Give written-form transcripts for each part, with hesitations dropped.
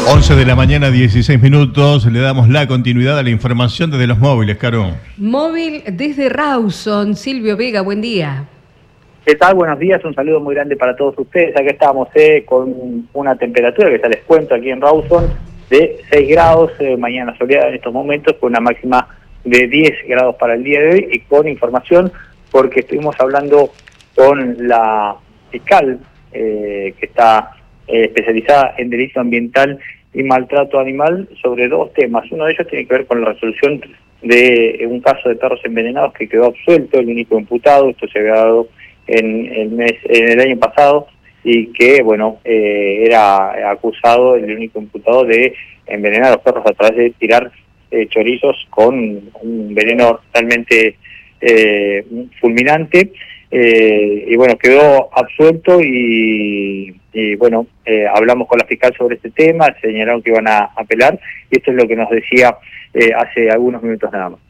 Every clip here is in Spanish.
11 de la mañana, 16 minutos. Le damos la continuidad a la información desde los móviles, Caro. Móvil desde Rawson. Silvio Vega, buen día. ¿Qué tal? Buenos días, un saludo muy grande para todos ustedes. Aquí estamos con una temperatura que ya les cuento aquí en Rawson de 6 grados, mañana soleada en estos momentos, con una máxima de 10 grados para el día de hoy, y con información porque estuvimos hablando con la fiscal que está especializada en delito ambiental y maltrato animal sobre dos temas. Uno de ellos tiene que ver con la resolución de un caso de perros envenenados que quedó absuelto el único imputado. Esto se había dado en el año pasado, y que era acusado el único imputado de envenenar a los perros a través de tirar chorizos con un veneno realmente fulminante, y quedó absuelto y hablamos con la fiscal sobre este tema, señalaron que iban a apelar, y esto es lo que nos decía hace algunos minutos nada más.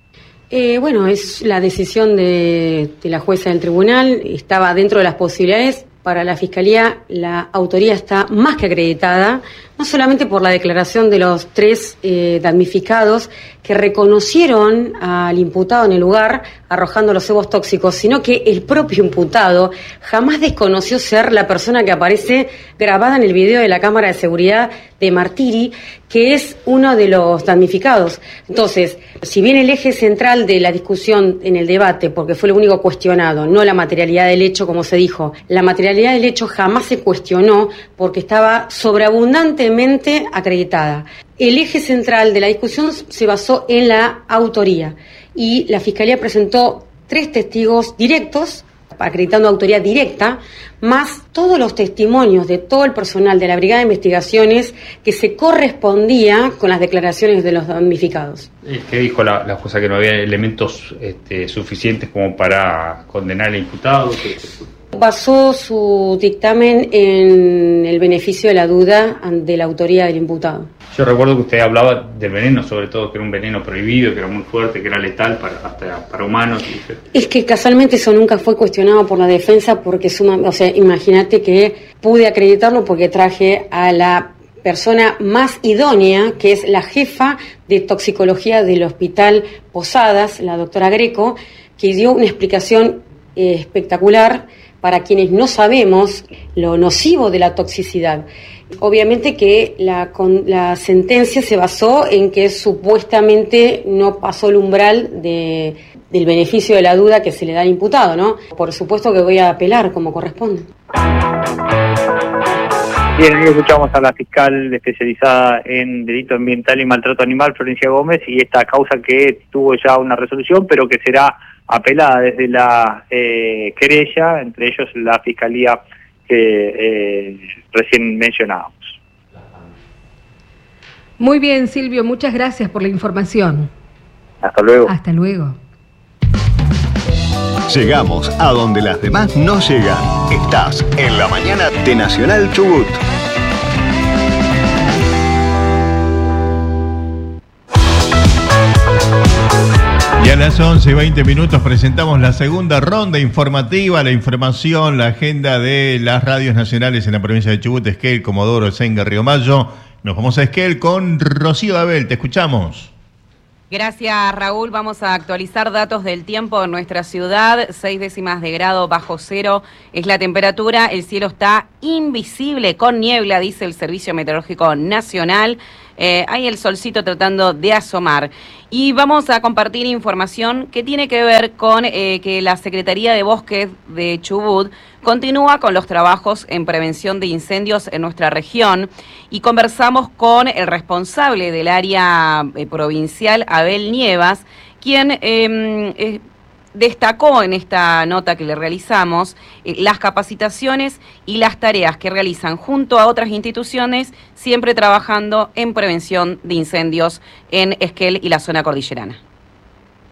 Es la decisión de la jueza del tribunal, estaba dentro de las posibilidades. Para la Fiscalía la autoría está más que acreditada, no solamente por la declaración de los 3 damnificados que reconocieron al imputado en el lugar arrojando los cebos tóxicos, sino que el propio imputado jamás desconoció ser la persona que aparece grabada en el video de la cámara de seguridad de Martiri, que es uno de los damnificados. Entonces, si bien el eje central de la discusión en el debate, porque fue lo único cuestionado, no la materialidad del hecho, como se dijo, la materialidad del hecho jamás se cuestionó porque estaba sobreabundantemente acreditada. El eje central de la discusión se basó en la autoría, y la Fiscalía presentó 3 testigos directos, acreditando autoría directa, más todos los testimonios de todo el personal de la Brigada de Investigaciones que se correspondía con las declaraciones de los damnificados. ¿Qué dijo la jueza? ¿Que no había elementos suficientes como para condenar al imputado? Basó su dictamen en el beneficio de la duda de la autoría del imputado. Yo recuerdo que usted hablaba del veneno, sobre todo que era un veneno prohibido, que era muy fuerte, que era letal hasta para humanos. Es que casualmente eso nunca fue cuestionado por la defensa, porque imagínate que pude acreditarlo porque traje a la persona más idónea, que es la jefa de toxicología del Hospital Posadas, la doctora Greco, que dio una explicación espectacular para quienes no sabemos lo nocivo de la toxicidad. Obviamente que la sentencia se basó en que supuestamente no pasó el umbral del beneficio de la duda que se le da al imputado, ¿no? Por supuesto que voy a apelar como corresponde. Bien, hoy escuchamos a la fiscal especializada en delito ambiental y maltrato animal, Florencia Gómez, y esta causa que tuvo ya una resolución, pero que será apelada desde la querella, entre ellos la fiscalía que recién mencionábamos. Muy bien, Silvio, muchas gracias por la información. Hasta luego. Hasta luego. Llegamos a donde las demás no llegan. Estás en la mañana de Nacional Chubut. Y a las 11:20 minutos presentamos la segunda ronda informativa, la información, la agenda de las radios nacionales en la provincia de Chubut, Esquel, Comodoro, Senga, Río Mayo. Nos vamos a Esquel con Rocío Abel, te escuchamos. Gracias, Raúl. Vamos a actualizar datos del tiempo en nuestra ciudad. 6 décimas de grado bajo cero es la temperatura. El cielo está invisible con niebla, dice el Servicio Meteorológico Nacional. Hay el solcito tratando de asomar. Y vamos a compartir información que tiene que ver con que la Secretaría de Bosques de Chubut continúa con los trabajos en prevención de incendios en nuestra región, y conversamos con el responsable del área provincial, Abel Nievas, quien destacó en esta nota que le realizamos las capacitaciones y las tareas que realizan junto a otras instituciones, siempre trabajando en prevención de incendios en Esquel y la zona cordillerana.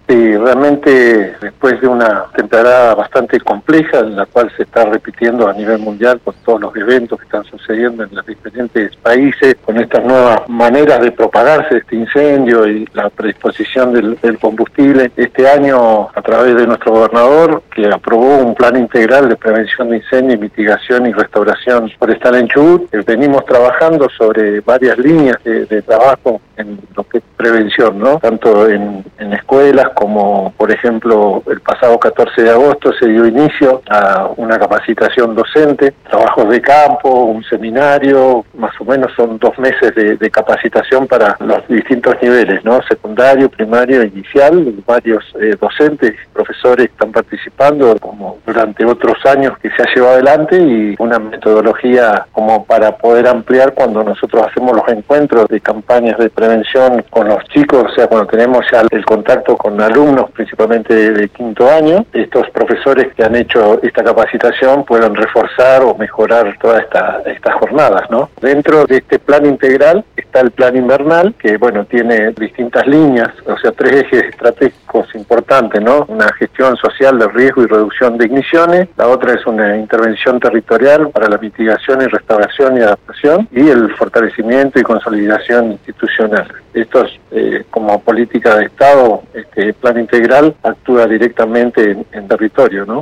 Sí, realmente después de una temporada bastante compleja, en la cual se está repitiendo a nivel mundial con todos los eventos que están sucediendo en los diferentes países, con estas nuevas maneras de propagarse este incendio y la predisposición del combustible, este año a través de nuestro gobernador, que aprobó un plan integral de prevención de incendio y mitigación y restauración forestal en Chubut, venimos trabajando sobre varias líneas de trabajo en lo que es prevención, ¿no? Tanto en escuelas como, por ejemplo, el pasado 14 de agosto se dio inicio a una capacitación docente, trabajos de campo, un seminario, más o menos son 2 meses de capacitación para los distintos niveles, ¿no? Secundario, primario, inicial, varios docentes, profesores están participando, como durante otros años que se ha llevado adelante, y una metodología como para poder ampliar cuando nosotros hacemos los encuentros de campañas de prevención con los chicos, o sea, cuando tenemos ya el contacto con alumnos, principalmente de 5º año, estos profesores que han hecho esta capacitación puedan reforzar o mejorar todas estas jornadas, ¿no? Dentro de este plan integral está el plan invernal, que bueno, tiene distintas líneas, o sea, 3 ejes estratégicos importantes, ¿no? Una gestión social de riesgo y reducción de igniciones, la otra es una intervención territorial para la mitigación y restauración y adaptación, y el fortalecimiento y consolidación institucional. Estos, como política de Estado, este plan integral actúa directamente en territorio, ¿no?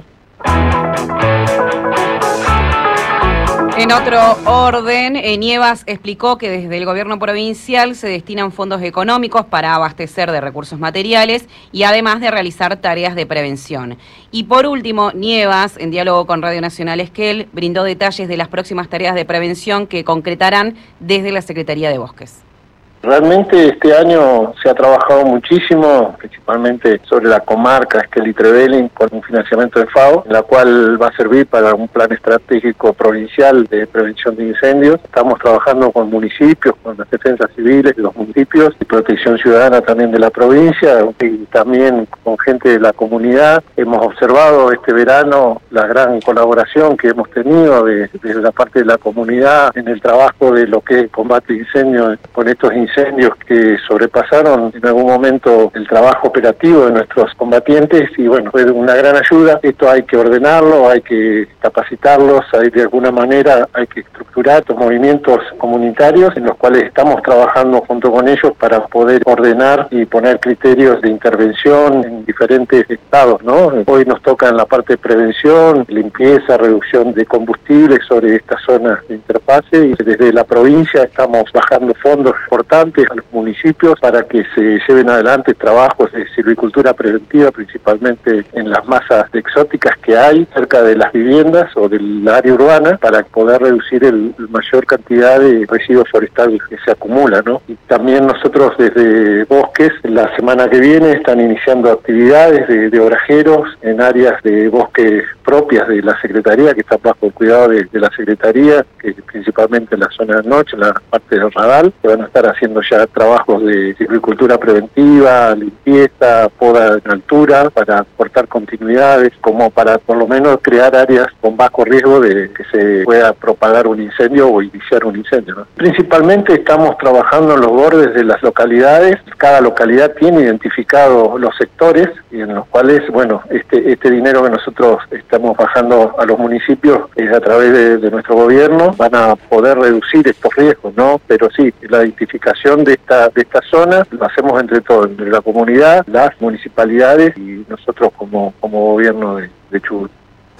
En otro orden, Nievas explicó que desde el gobierno provincial se destinan fondos económicos para abastecer de recursos materiales y además de realizar tareas de prevención. Y por último, Nievas, en diálogo con Radio Nacional Esquel, brindó detalles de las próximas tareas de prevención que concretarán desde la Secretaría de Bosques. Realmente este año se ha trabajado muchísimo, principalmente sobre la comarca Esquel y Trevelin, con un financiamiento de FAO, en la cual va a servir para un plan estratégico provincial de prevención de incendios. Estamos trabajando con municipios, con las defensas civiles de los municipios y protección ciudadana también de la provincia, y también con gente de la comunidad. Hemos observado este verano la gran colaboración que hemos tenido desde la parte de la comunidad en el trabajo de lo que es combate de incendios, con estos incendios que sobrepasaron en algún momento el trabajo operativo de nuestros combatientes, y bueno, fue una gran ayuda. Esto hay que ordenarlo, hay que capacitarlos, de alguna manera hay que estructurar estos movimientos comunitarios en los cuales estamos trabajando junto con ellos para poder ordenar y poner criterios de intervención en diferentes estados, ¿no? Hoy nos toca en la parte de prevención, limpieza, reducción de combustible sobre estas zonas de interfase, y desde la provincia estamos bajando fondos importantes a los municipios para que se lleven adelante trabajos de silvicultura preventiva, principalmente en las masas exóticas que hay cerca de las viviendas o del área urbana, para poder reducir la mayor cantidad de residuos forestales que se acumula, ¿no? Y también nosotros desde Bosques, la semana que viene, están iniciando actividades de obrajeros en áreas de bosques propias de la Secretaría, que están bajo el cuidado de la Secretaría, que principalmente en la zona de noche, en la parte del radal, que van a estar haciendo ya trabajos de silvicultura preventiva, limpieza, poda en altura, para aportar continuidades, como para por lo menos crear áreas con bajo riesgo de que se pueda propagar un incendio o iniciar un incendio, ¿no? Principalmente estamos trabajando en los bordes de las localidades. Cada localidad tiene identificados los sectores y en los cuales, bueno, este dinero que nosotros estamos bajando a los municipios es a través de nuestro gobierno, van a poder reducir estos riesgos, ¿no? Pero sí, la identificación de esta zona lo hacemos entre todos, entre la comunidad, las municipalidades y nosotros como gobierno de Chubut.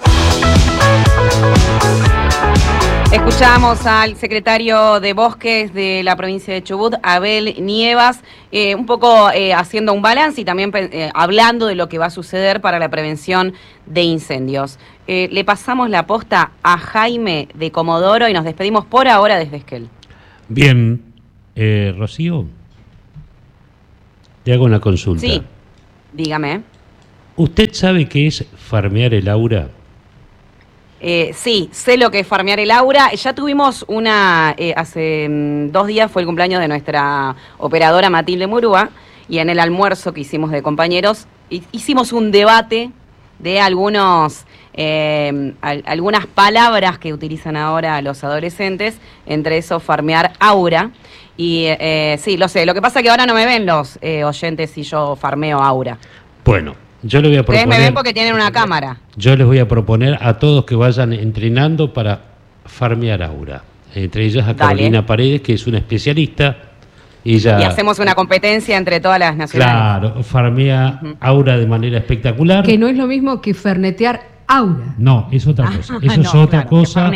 Escuchamos al secretario de Bosques de la provincia de Chubut, Abel Nievas, un poco haciendo un balance y también hablando de lo que va a suceder para la prevención de incendios. Le pasamos la posta a Jaime de Comodoro y nos despedimos por ahora desde Esquel. Bien, Rocío, te hago una consulta. Sí, dígame. ¿Usted sabe qué es farmear el aura? Sí, sé lo que es farmear el aura. Ya tuvimos hace 2 días fue el cumpleaños de nuestra operadora Matilde Murúa, y en el almuerzo que hicimos de compañeros hicimos un debate de algunas palabras que utilizan ahora los adolescentes, entre eso farmear aura. Y sí, lo sé, lo que pasa es que ahora no me ven los oyentes si yo farmeo aura. Bueno, yo les voy a proponer... Ustedes me ven porque tienen una cámara. Yo les voy a proponer a todos que vayan entrenando para farmear aura. Entre ellas a Carolina Paredes, que es una especialista. Ella, y hacemos una competencia entre todas las nacionales. Claro, farmea aura de manera espectacular. Que no es lo mismo que fernetear aura. No, es otra cosa. Eso es otra cosa.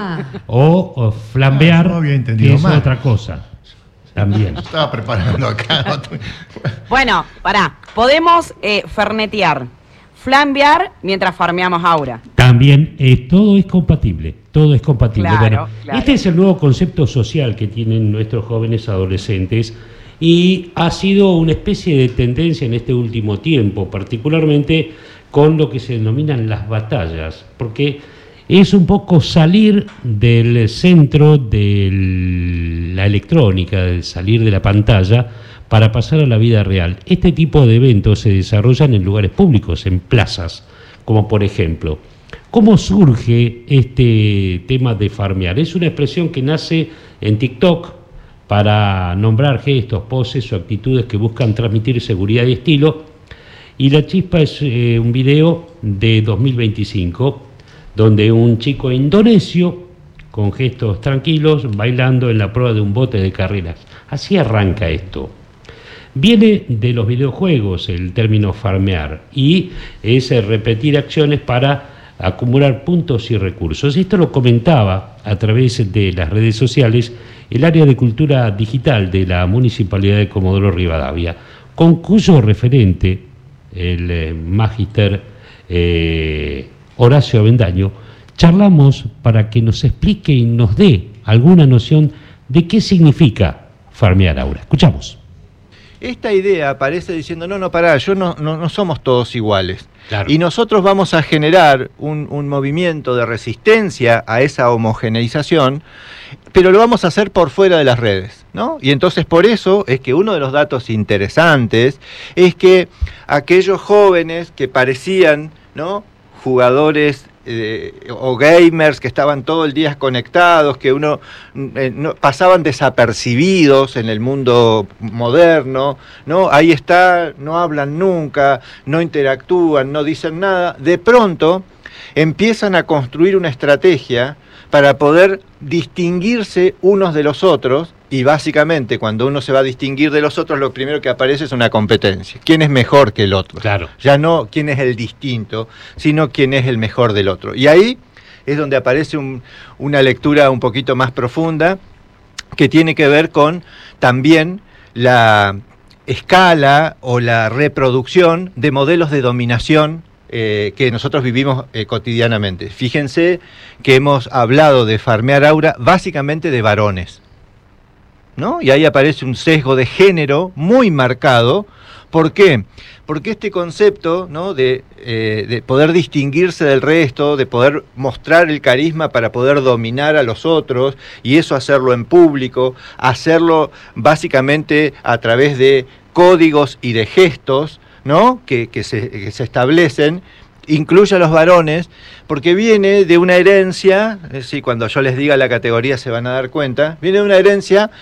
O flambear, que es otra cosa. También. Estaba preparando acá. Bueno, podemos fernetear, flambear mientras farmeamos aura. También todo es compatible. Todo es compatible. Claro, bueno, este es el nuevo concepto social que tienen nuestros jóvenes adolescentes y ha sido una especie de tendencia en este último tiempo, particularmente con lo que se denominan las batallas, porque es un poco salir del centro de la electrónica, de salir de la pantalla para pasar a la vida real. Este tipo de eventos se desarrollan en lugares públicos, en plazas, como por ejemplo. ¿Cómo surge este tema de farmear? Es una expresión que nace en TikTok para nombrar gestos, poses o actitudes que buscan transmitir seguridad y estilo. Y la chispa es un video de 2025, donde un chico indonesio, con gestos tranquilos, bailando en la prueba de un bote de carreras. Así arranca esto. Viene de los videojuegos el término farmear, y es repetir acciones para acumular puntos y recursos. Esto lo comentaba a través de las redes sociales el área de cultura digital de la Municipalidad de Comodoro Rivadavia, con cuyo referente, el magíster Horacio Avendaño, charlamos para que nos explique y nos dé alguna noción de qué significa farmear aura. Escuchamos. Esta idea aparece diciendo, no, pará, no somos todos iguales. Claro. Y nosotros vamos a generar un movimiento de resistencia a esa homogeneización, pero lo vamos a hacer por fuera de las redes, ¿no? Y entonces por eso es que uno de los datos interesantes es que aquellos jóvenes que parecían, ¿no?, jugadores o gamers que estaban todo el día conectados, que no, pasaban desapercibidos en el mundo moderno, ¿no? Ahí está, no hablan nunca, no interactúan, no dicen nada, de pronto empiezan a construir una estrategia para poder distinguirse unos de los otros, y básicamente cuando uno se va a distinguir de los otros, lo primero que aparece es una competencia. ¿Quién es mejor que el otro? Claro. Ya no quién es el distinto, sino quién es el mejor del otro. Y ahí es donde aparece una lectura un poquito más profunda, que tiene que ver con también la escala o la reproducción de modelos de dominación que nosotros vivimos cotidianamente. Fíjense que hemos hablado de farmear aura básicamente de varones, ¿no? Y ahí aparece un sesgo de género muy marcado. ¿Por qué? Porque este concepto, ¿no?, de poder distinguirse del resto, de poder mostrar el carisma para poder dominar a los otros, y eso hacerlo en público, hacerlo básicamente a través de códigos y de gestos, ¿no?, que se establecen, incluye a los varones, porque viene de una herencia, cuando yo les diga la categoría se van a dar cuenta, viene de una herencia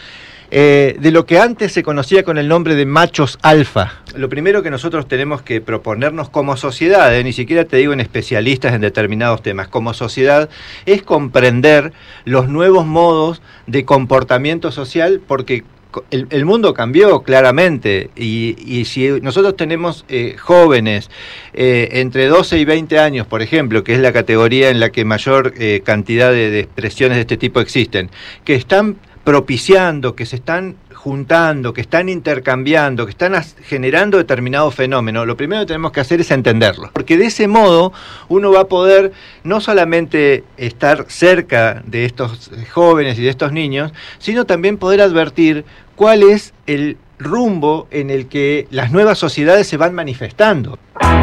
de lo que antes se conocía con el nombre de machos alfa. Lo primero que nosotros tenemos que proponernos como sociedad, ni siquiera te digo en especialistas en determinados temas, como sociedad, es comprender los nuevos modos de comportamiento social, porque el mundo cambió claramente, y si nosotros tenemos jóvenes entre 12 y 20 años, por ejemplo, que es la categoría en la que mayor cantidad de expresiones de este tipo existen, que están propiciando, que se están juntando, que están intercambiando, que están generando determinado fenómeno, lo primero que tenemos que hacer es entenderlo, porque de ese modo uno va a poder no solamente estar cerca de estos jóvenes y de estos niños, sino también poder advertir cuál es el rumbo en el que las nuevas sociedades se van manifestando.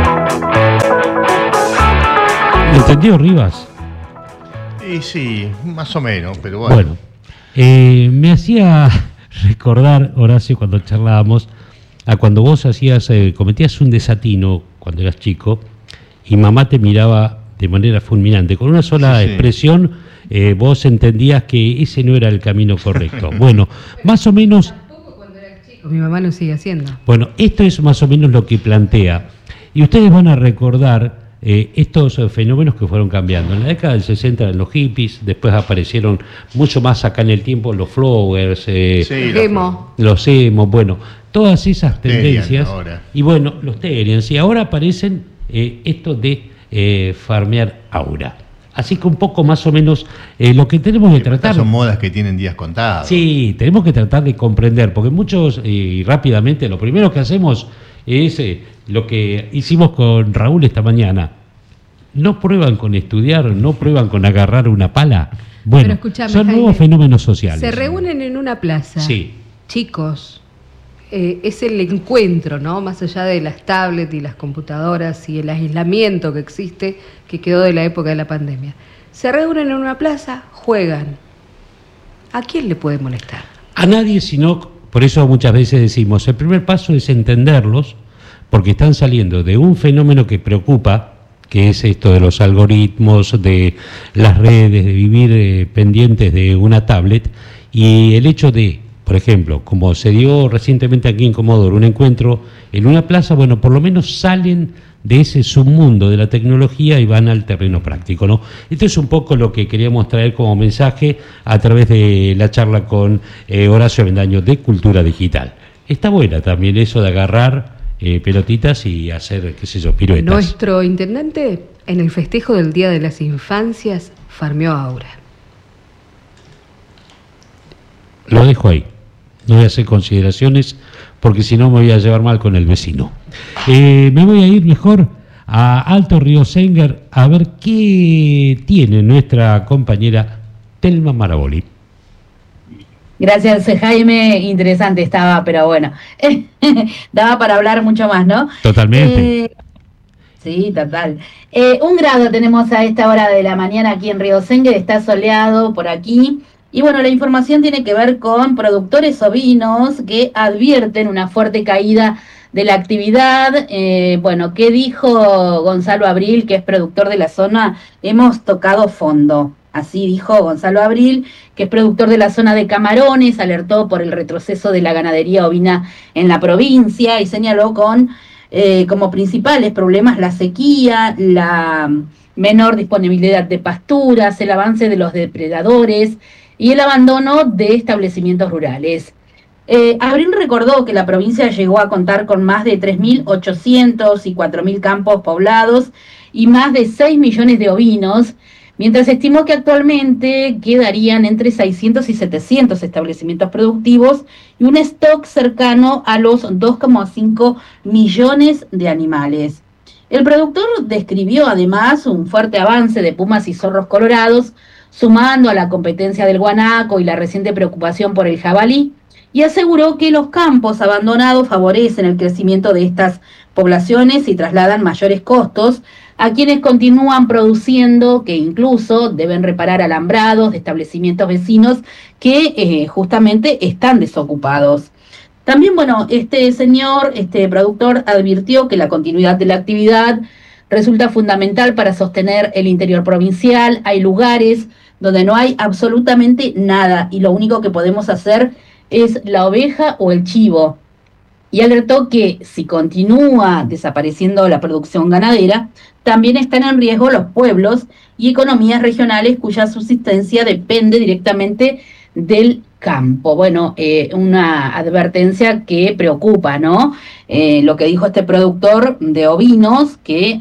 ¿Lo entendió, Rivas? Y sí, más o menos, pero bueno. Bueno, me hacía recordar, Horacio, cuando charlábamos, a cuando vos cometías un desatino cuando eras chico y mamá te miraba de manera fulminante. Con una sola expresión vos entendías que ese no era el camino correcto. Bueno, más o menos... Tampoco cuando era chico, mi mamá lo sigue haciendo. Bueno, esto es más o menos lo que plantea. Y ustedes van a recordar estos fenómenos que fueron cambiando. En la década del 60 eran los hippies, después aparecieron mucho más acá en el tiempo los flowers, los emo, bueno, todas esas tendencias. Y bueno, los Terians. Y ahora aparecen esto de farmear aura. Así que un poco más o menos lo que tenemos que tratar... Son modas que tienen días contados. Sí, tenemos que tratar de comprender, porque muchos, y rápidamente, lo primero que hacemos es lo que hicimos con Raúl esta mañana. No prueban con estudiar, no prueban con agarrar una pala. Bueno, escuchame, son Jaime, nuevos fenómenos sociales. Se reúnen en una plaza. Sí. Chicos, es el encuentro, ¿no? Más allá de las tablets y las computadoras y el aislamiento que existe, que quedó de la época de la pandemia. Se reúnen en una plaza, juegan. ¿A quién le puede molestar? A nadie, sino, por eso muchas veces decimos, el primer paso es entenderlos, porque están saliendo de un fenómeno que preocupa, que es esto de los algoritmos, de las redes, de vivir pendientes de una tablet, y el hecho de, por ejemplo, como se dio recientemente aquí en Comodoro, un encuentro en una plaza, bueno, por lo menos salen de ese submundo de la tecnología y van al terreno práctico, ¿no? Esto es un poco lo que queríamos traer como mensaje a través de la charla con Horacio Avendaño de Cultura Digital. Está buena también eso de agarrar pelotitas y hacer, qué sé yo, piruetas. Nuestro intendente, en el festejo del Día de las Infancias, farmeó aura. Lo dejo ahí. No voy a hacer consideraciones porque si no me voy a llevar mal con el vecino. Me voy a ir mejor a Alto Río Senguer a ver qué tiene nuestra compañera Telma Maraboli. Gracias, Jaime. Interesante estaba, pero bueno, daba para hablar mucho más, ¿no? Totalmente. Sí, total. 1 grado tenemos a esta hora de la mañana aquí en Río Senguer, está soleado por aquí. Y bueno, la información tiene que ver con productores ovinos que advierten una fuerte caída de la actividad. Bueno, ¿qué dijo Gonzalo Abril, que es productor de la zona? Hemos tocado fondo. Así dijo Gonzalo Abril, que es productor de la zona de Camarones, alertó por el retroceso de la ganadería ovina en la provincia y señaló como principales problemas la sequía, la menor disponibilidad de pasturas, el avance de los depredadores y el abandono de establecimientos rurales. Abril recordó que la provincia llegó a contar con más de 3.800 y 4.000 campos poblados y más de 6 millones de ovinos, mientras estimó que actualmente quedarían entre 600 y 700 establecimientos productivos y un stock cercano a los 2,5 millones de animales. El productor describió además un fuerte avance de pumas y zorros colorados, sumando a la competencia del guanaco y la reciente preocupación por el jabalí, y aseguró que los campos abandonados favorecen el crecimiento de estas poblaciones y trasladan mayores costos a quienes continúan produciendo, que incluso deben reparar alambrados de establecimientos vecinos que justamente están desocupados. También, bueno, este productor advirtió que la continuidad de la actividad resulta fundamental para sostener el interior provincial. Hay lugares donde no hay absolutamente nada y lo único que podemos hacer es la oveja o el chivo. Y alertó que si continúa desapareciendo la producción ganadera, también están en riesgo los pueblos y economías regionales cuya subsistencia depende directamente del campo. Bueno, una advertencia que preocupa, ¿no? Lo que dijo este productor de ovinos, que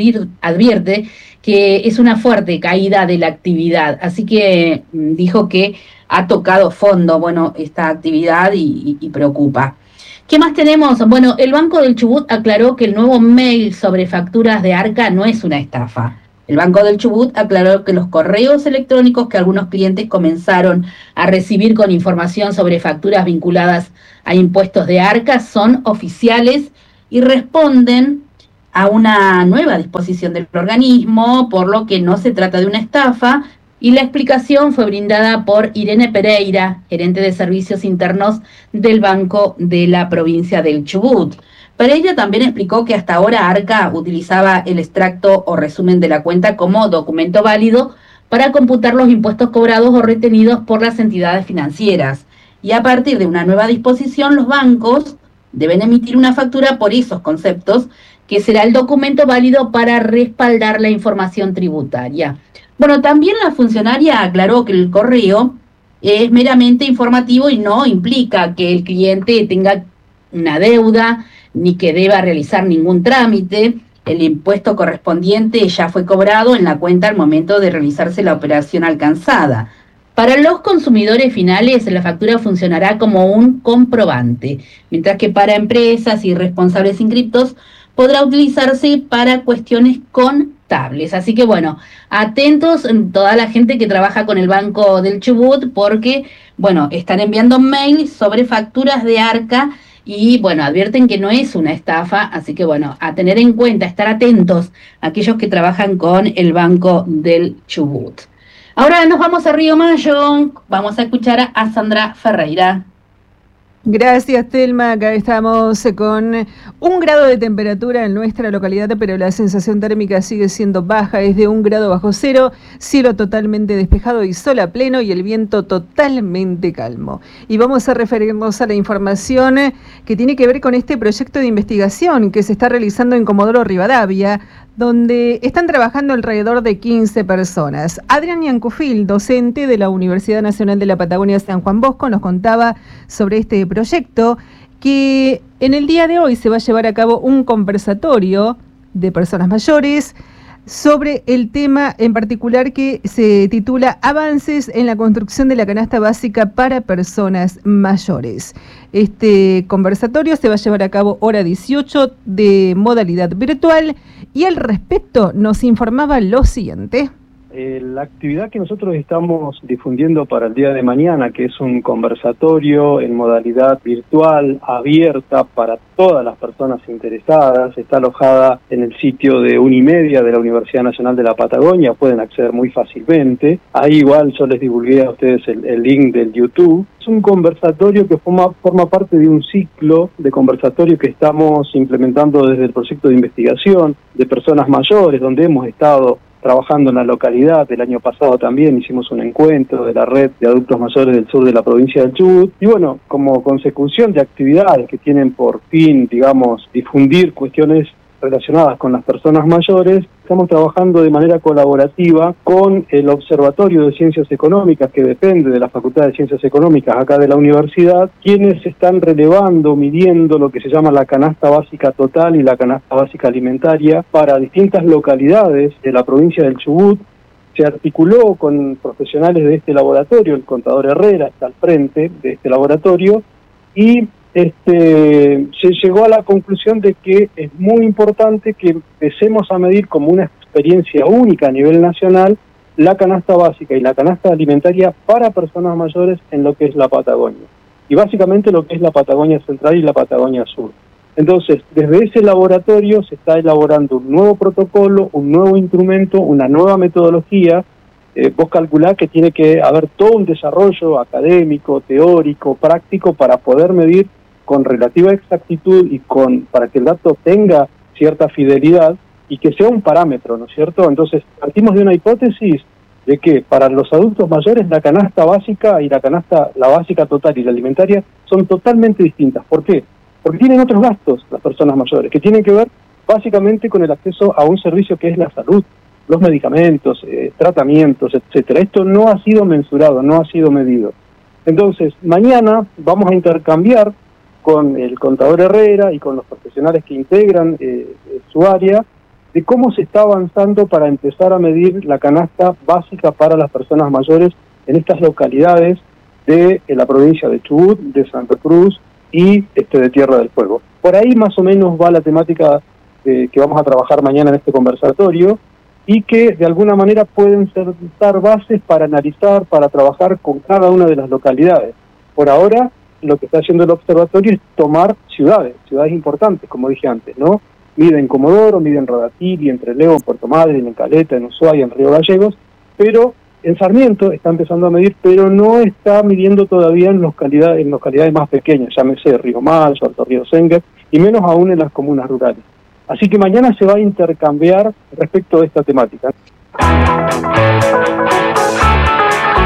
advierte que es una fuerte caída de la actividad. Así que dijo que ha tocado fondo, bueno, esta actividad y preocupa. ¿Qué más tenemos? Bueno, el Banco del Chubut aclaró que el nuevo mail sobre facturas de Arca no es una estafa. El Banco del Chubut aclaró que los correos electrónicos que algunos clientes comenzaron a recibir con información sobre facturas vinculadas a impuestos de Arca son oficiales y responden a una nueva disposición del organismo, por lo que no se trata de una estafa. Y la explicación fue brindada por Irene Pereira, gerente de servicios internos del Banco de la provincia del Chubut. Pereira también explicó que hasta ahora Arca utilizaba el extracto o resumen de la cuenta como documento válido para computar los impuestos cobrados o retenidos por las entidades financieras. Y a partir de una nueva disposición, los bancos deben emitir una factura por esos conceptos que será el documento válido para respaldar la información tributaria. Bueno, también la funcionaria aclaró que el correo es meramente informativo y no implica que el cliente tenga una deuda ni que deba realizar ningún trámite. El impuesto correspondiente ya fue cobrado en la cuenta al momento de realizarse la operación alcanzada. Para los consumidores finales, la factura funcionará como un comprobante, mientras que para empresas y responsables inscriptos podrá utilizarse para cuestiones contables. Así que bueno, atentos toda la gente que trabaja con el Banco del Chubut, porque bueno, están enviando mails sobre facturas de Arca y bueno, advierten que no es una estafa, así que bueno, a tener en cuenta, estar atentos a aquellos que trabajan con el Banco del Chubut. Ahora nos vamos a Río Mayo, vamos a escuchar a Sandra Ferreira. Gracias, Telma. Acá estamos con 1 grado de temperatura en nuestra localidad, pero la sensación térmica sigue siendo baja, es de 1 grado bajo cero, cielo totalmente despejado y sol a pleno y el viento totalmente calmo. Y vamos a referirnos a la información que tiene que ver con este proyecto de investigación que se está realizando en Comodoro Rivadavia, donde están trabajando alrededor de 15 personas. Adrián Yancufil, docente de la Universidad Nacional de la Patagonia San Juan Bosco, nos contaba sobre este proyecto, que en el día de hoy se va a llevar a cabo un conversatorio de personas mayores sobre el tema en particular que se titula Avances en la construcción de la canasta básica para personas mayores. Este conversatorio se va a llevar a cabo hora 18 de modalidad virtual y al respecto nos informaba lo siguiente. La actividad que nosotros estamos difundiendo para el día de mañana, que es un conversatorio en modalidad virtual, abierta para todas las personas interesadas, está alojada en el sitio de Unimedia de la Universidad Nacional de la Patagonia, pueden acceder muy fácilmente. Ahí igual yo les divulgué a ustedes el link del YouTube. Es un conversatorio que forma parte de un ciclo de conversatorio que estamos implementando desde el proyecto de investigación de personas mayores, donde hemos estado trabajando en la localidad. El año pasado también hicimos un encuentro de la red de adultos mayores del sur de la provincia del Chubut. Y bueno, como consecución de actividades que tienen por fin, digamos, difundir cuestiones relacionadas con las personas mayores, estamos trabajando de manera colaborativa con el Observatorio de Ciencias Económicas, que depende de la Facultad de Ciencias Económicas acá de la universidad, quienes están relevando, midiendo lo que se llama la canasta básica total y la canasta básica alimentaria para distintas localidades de la provincia del Chubut. Se articuló con profesionales de este laboratorio, el contador Herrera está al frente de este laboratorio, y se llegó a la conclusión de que es muy importante que empecemos a medir como una experiencia única a nivel nacional la canasta básica y la canasta alimentaria para personas mayores en lo que es la Patagonia, y básicamente lo que es la Patagonia Central y la Patagonia Sur. Entonces, desde ese laboratorio se está elaborando un nuevo protocolo, un nuevo instrumento, una nueva metodología. Vos calculás que tiene que haber todo un desarrollo académico, teórico, práctico para poder medir con relativa exactitud y para que el dato tenga cierta fidelidad y que sea un parámetro, ¿no es cierto? Entonces, partimos de una hipótesis de que para los adultos mayores la canasta básica y la básica total y la alimentaria son totalmente distintas. ¿Por qué? Porque tienen otros gastos las personas mayores, que tienen que ver básicamente con el acceso a un servicio que es la salud, los medicamentos, tratamientos, etcétera. Esto no ha sido mensurado, no ha sido medido. Entonces, mañana vamos a intercambiar con el contador Herrera y con los profesionales que integran su área de cómo se está avanzando para empezar a medir la canasta básica para las personas mayores en estas localidades de la provincia de Chubut, de Santa Cruz y de Tierra del Fuego. Por ahí más o menos va la temática que vamos a trabajar mañana en este conversatorio, y que de alguna manera pueden dar bases para analizar, para trabajar con cada una de las localidades. Por ahora, lo que está haciendo el observatorio es tomar ciudades importantes, como dije antes, ¿no? Mide en Comodoro, mide en Radatili, en Trelew, en Puerto Madryn, en Caleta, en Ushuaia, en Río Gallegos, pero en Sarmiento está empezando a medir, pero no está midiendo todavía en localidades más pequeñas, llámese Río Mayo, Alto Río Sengue, y menos aún en las comunas rurales. Así que mañana se va a intercambiar respecto a esta temática.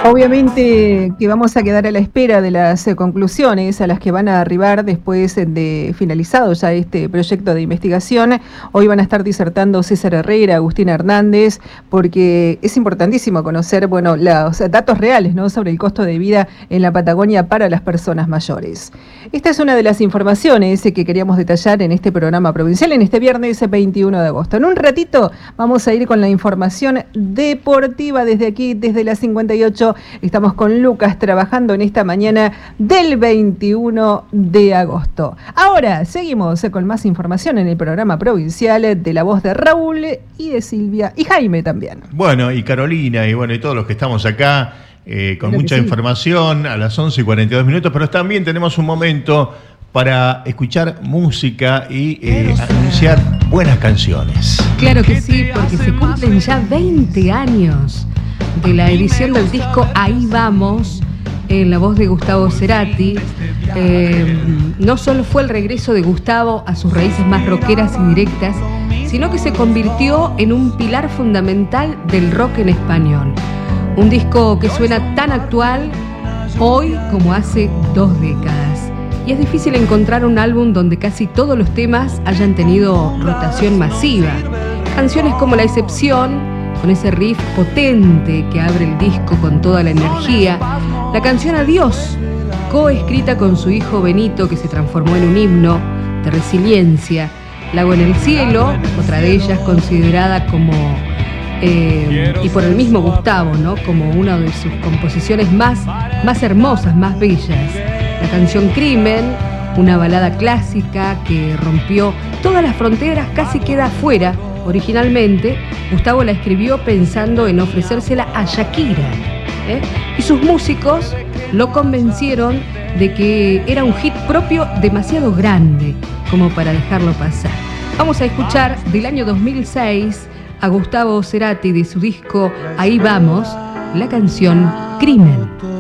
Obviamente que vamos a quedar a la espera de las conclusiones a las que van a arribar después de finalizado ya este proyecto de investigación. Hoy van a estar disertando César Herrera, Agustín Hernández, porque es importantísimo conocer, bueno, los datos reales, ¿no?, sobre el costo de vida en la Patagonia para las personas mayores. Esta es una de las informaciones que queríamos detallar en este programa provincial en este viernes 21 de agosto. En un ratito vamos a ir con la información deportiva desde aquí, desde la 58. Estamos con Lucas trabajando en esta mañana del 21 de agosto. Ahora seguimos con más información en el programa provincial de la voz de Raúl y de Silvia y Jaime también. Bueno, y Carolina y bueno, y todos los que estamos acá con mucha información a las 11:42, pero también tenemos un momento para escuchar música y anunciar buenas canciones. Claro que sí, porque se cumplen ya 20 años de la edición del disco Ahí Vamos, en la voz de Gustavo Cerati. No solo fue el regreso de Gustavo a sus raíces más rockeras y directas, sino que se convirtió en un pilar fundamental del rock en español. Un disco que suena tan actual hoy como hace 2 décadas. Y es difícil encontrar un álbum donde casi todos los temas hayan tenido rotación masiva. Canciones como La Excepción, con ese riff potente que abre el disco con toda la energía. La canción Adiós, coescrita con su hijo Benito, que se transformó en un himno de resiliencia. Lago en el cielo, otra de ellas considerada como, y por el mismo Gustavo, ¿no?, como una de sus composiciones más hermosas, más bellas. La canción Crimen, una balada clásica que rompió todas las fronteras, casi queda afuera. Originalmente, Gustavo la escribió pensando en ofrecérsela a Shakira, y sus músicos lo convencieron de que era un hit propio demasiado grande como para dejarlo pasar. Vamos a escuchar del año 2006 a Gustavo Cerati de su disco Ahí Vamos, la canción Crimen.